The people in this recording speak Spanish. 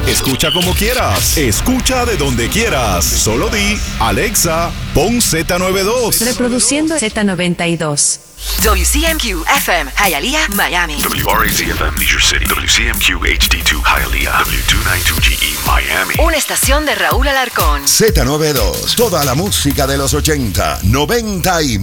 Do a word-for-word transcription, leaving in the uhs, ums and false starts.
Escucha como quieras. Escucha de donde quieras. Solo di, Alexa, pon Z noventa y dos. Reproduciendo Z noventa y dos. W C M Q F M, Hialeah, Miami. W R A Z F M, Leisure City. W C M Q H D dos, Hialeah. W doscientos noventa y dos G E, Miami. Una estación de Raúl Alarcón. Z noventa y dos. Toda la música de los ochenta, noventa y